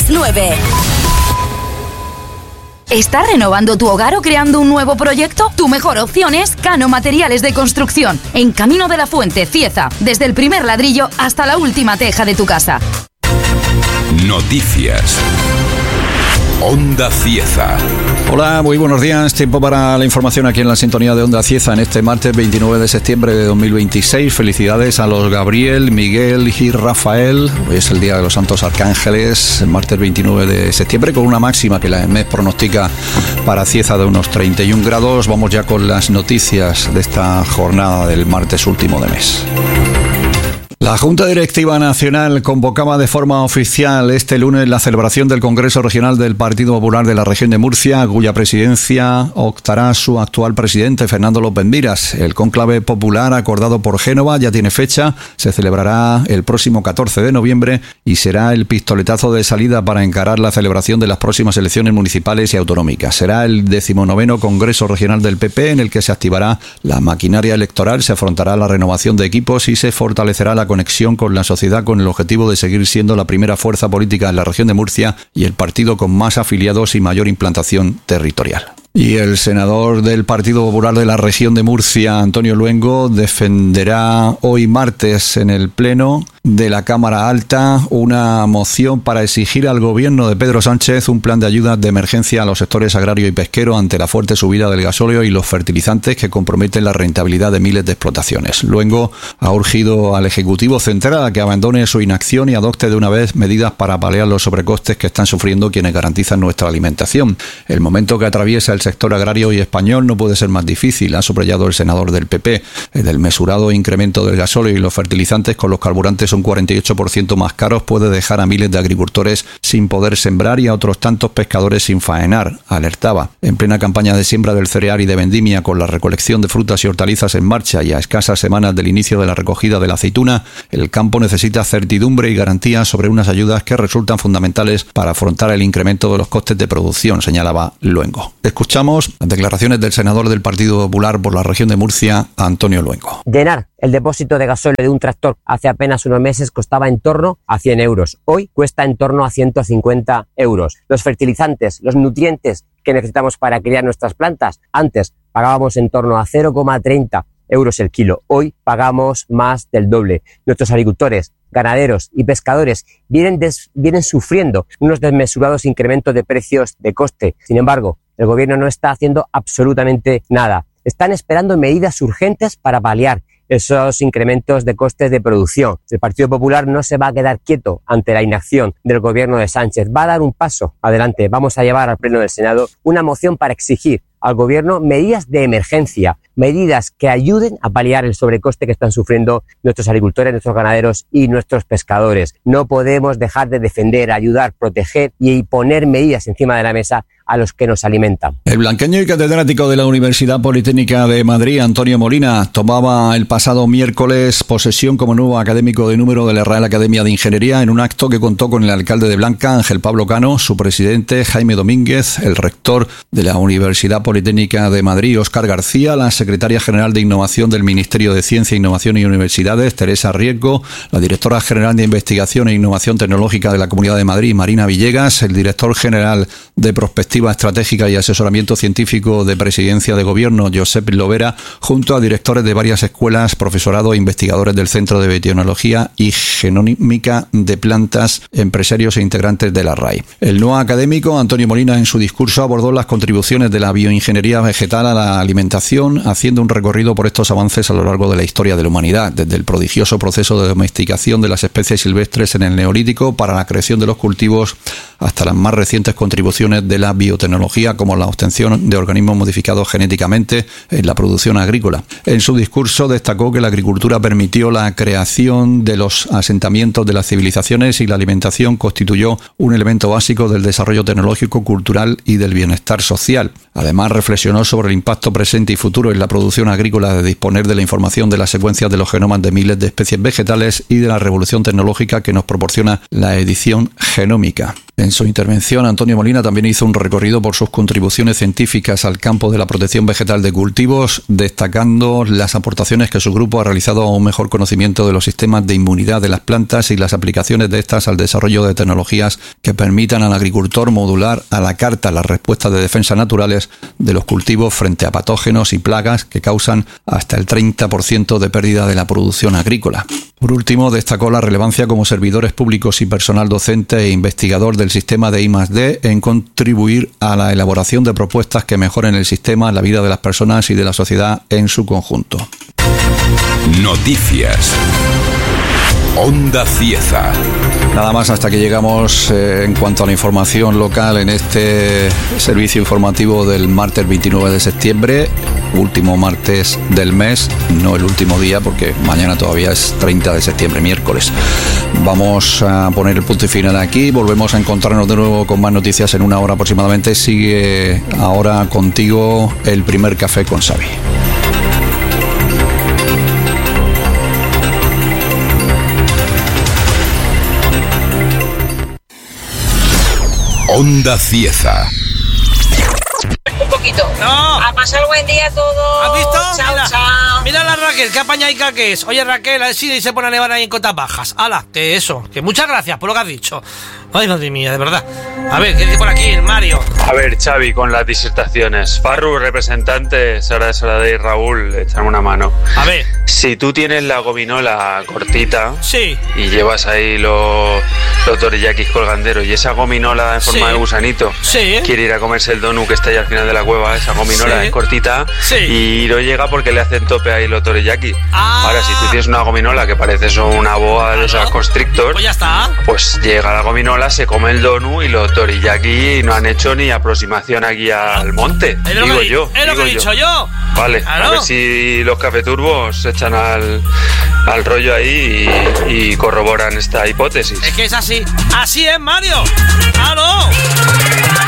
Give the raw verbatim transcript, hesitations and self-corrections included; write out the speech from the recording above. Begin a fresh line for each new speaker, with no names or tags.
nueve. ¿Estás renovando tu hogar o creando un nuevo proyecto? Tu mejor opción es Cano Materiales de Construcción, en Camino de la Fuente, Cieza, desde el primer ladrillo hasta la última teja de tu casa.
Noticias. Onda Cieza.
Hola, muy buenos días. Tiempo para la información aquí en la sintonía de Onda Cieza en este martes veintinueve de septiembre de dos mil veintiséis. Felicidades a los Gabriel, Miguel y Rafael. Hoy es el Día de los Santos Arcángeles, el martes veintinueve de septiembre, con una máxima que la E M E T pronostica para Cieza de unos treinta y un grados. Vamos ya con las noticias de esta jornada del martes último de mes. La Junta Directiva Nacional convocaba de forma oficial este lunes la celebración del Congreso Regional del Partido Popular de la región de Murcia, cuya presidencia optará su actual presidente, Fernando López Miras. El cónclave popular acordado por Génova ya tiene fecha, se celebrará el próximo catorce de noviembre y será el pistoletazo de salida para encarar la celebración de las próximas elecciones municipales y autonómicas. Será el decimonoveno Congreso Regional del P P en el que se activará la maquinaria electoral, se afrontará la renovación de equipos y se fortalecerá la conexión con la sociedad con el objetivo de seguir siendo la primera fuerza política en la región de Murcia y el partido con más afiliados y mayor implantación territorial. Y el senador del Partido Popular de la región de Murcia, Antonio Luengo, defenderá hoy martes en el Pleno de la Cámara Alta una moción para exigir al gobierno de Pedro Sánchez un plan de ayuda de emergencia a los sectores agrario y pesquero ante la fuerte subida del gasóleo y los fertilizantes que comprometen la rentabilidad de miles de explotaciones. Luengo ha urgido al Ejecutivo Central a que abandone su inacción y adopte de una vez medidas para paliar los sobrecostes que están sufriendo quienes garantizan nuestra alimentación. El momento que atraviesa el sector agrario y español no puede ser más difícil, ha subrayado el senador del P P. El mesurado incremento del gasóleo y los fertilizantes con los carburantes un cuarenta y ocho por ciento más caros puede dejar a miles de agricultores sin poder sembrar y a otros tantos pescadores sin faenar, alertaba. En plena campaña de siembra del cereal y de vendimia, con la recolección de frutas y hortalizas en marcha y a escasas semanas del inicio de la recogida de la aceituna, el campo necesita certidumbre y garantías sobre unas ayudas que resultan fundamentales para afrontar el incremento de los costes de producción, señalaba Luengo. Escuchamos las declaraciones del senador del Partido Popular por la región de Murcia, Antonio Luengo.
Llenar el depósito de gasóleo de un tractor hace apenas unos meses costaba en torno a cien euros. Hoy cuesta en torno a ciento cincuenta euros. Los fertilizantes, los nutrientes que necesitamos para criar nuestras plantas, antes pagábamos en torno a cero coma treinta euros el kilo. Hoy pagamos más del doble. Nuestros agricultores, ganaderos y pescadores vienen, des, vienen sufriendo unos desmesurados incrementos de precios de coste. Sin embargo, el gobierno no está haciendo absolutamente nada. Están esperando medidas urgentes para paliar esos incrementos de costes de producción. El Partido Popular no se va a quedar quieto ante la inacción del gobierno de Sánchez. Va a dar un paso adelante. Vamos a llevar al Pleno del Senado una moción para exigir al gobierno medidas de emergencia, medidas que ayuden a paliar el sobrecoste que están sufriendo nuestros agricultores, nuestros ganaderos y nuestros pescadores. No podemos dejar de defender, ayudar, proteger y poner medidas encima de la mesa a los que nos alimentan.
El blanqueño y catedrático de la Universidad Politécnica de Madrid, Antonio Molina, tomaba el pasado miércoles posesión como nuevo académico de número de la Real Academia de Ingeniería en un acto que contó con el alcalde de Blanca, Ángel Pablo Cano, su presidente Jaime Domínguez, el rector de la Universidad Politécnica de Madrid, Óscar García, la secretaria general de Innovación del Ministerio de Ciencia, Innovación y Universidades, Teresa Riesgo, la directora general de Investigación e Innovación Tecnológica de la Comunidad de Madrid, Marina Villegas, el director general de Prospectiva Estratégica y Asesoramiento Científico de Presidencia de Gobierno, Josep Lovera, junto a directores de varias escuelas, profesorado e investigadores del Centro de Biotecnología y Genómica de Plantas, empresarios e integrantes de la R A I. El nuevo académico, Antonio Molina, en su discurso abordó las contribuciones de la bioingeniería vegetal a la alimentación, haciendo un recorrido por estos avances a lo largo de la historia de la humanidad, desde el prodigioso proceso de domesticación de las especies silvestres en el Neolítico para la creación de los cultivos hasta las más recientes contribuciones de la biotecnología, como la obtención de organismos modificados genéticamente en la producción agrícola. En su discurso destacó que la agricultura permitió la creación de los asentamientos de las civilizaciones y la alimentación constituyó un elemento básico del desarrollo tecnológico, cultural y del bienestar social. Además, reflexionó sobre el impacto presente y futuro en la producción agrícola de disponer de la información de las secuencias de los genomas de miles de especies vegetales y de la revolución tecnológica que nos proporciona la edición genómica. En su intervención, Antonio Molina también hizo un recorrido por sus contribuciones científicas al campo de la protección vegetal de cultivos, destacando las aportaciones que su grupo ha realizado a un mejor conocimiento de los sistemas de inmunidad de las plantas y las aplicaciones de estas al desarrollo de tecnologías que permitan al agricultor modular a la carta las respuestas de defensa naturales de los cultivos frente a patógenos y plagas que causan hasta el treinta por ciento de pérdida de la producción agrícola. Por último, destacó la relevancia como servidores públicos y personal docente e investigador del sistema de I más D en contribuir a la elaboración de propuestas que mejoren el sistema, la vida de las personas y de la sociedad en su conjunto.
Noticias. Onda Cieza.
Nada más hasta que llegamos eh, en cuanto a la información local en este servicio informativo del martes veintinueve de septiembre, último martes del mes, no el último día porque mañana todavía es treinta de septiembre, miércoles. Vamos a poner el punto y final aquí, volvemos a encontrarnos de nuevo con más noticias en una hora aproximadamente. Sigue ahora contigo el primer café con Xavi.
Onda Cieza.
Un poquito.
No.
A pasar buen día a todos.
¿Has visto?
Chao,
mira,
chao.
mira la Raquel, qué apañaica que es. Oye, Raquel, a ver si se pone a nevar ahí en cotas bajas. Hala, que eso, que muchas gracias por lo que has dicho. Ay, madre mía, de verdad. A ver, ¿qué dice por aquí el Mario?
A ver, Xavi, con las disertaciones. Farru, representantes, ahora es hora de ir, Raúl, echarme una mano.
A ver.
Si tú tienes la gominola cortita,
sí,
y llevas ahí los, los toriyakis colganderos y esa gominola en forma
sí,
de gusanito,
sí,
quiere ir a comerse el donut que está ahí al final de la cueva, esa gominola
sí,
es cortita,
sí,
y no llega porque le hacen tope ahí los toriyakis.
Ah.
Ahora, si tú tienes una gominola que parece son una boa de esas constrictor,
pues ya está.
Pues llega la gominola, se come el donut y los toriyaki no han hecho ni aproximación aquí al monte.
Es lo
digo
que,
yo.
Es lo
digo
que he
yo.
dicho yo.
Vale,
claro.
A ver si los cafeturbos se echan al, al rollo ahí y, y corroboran esta hipótesis.
Es que es así. Así es, Mario. ¡Claro!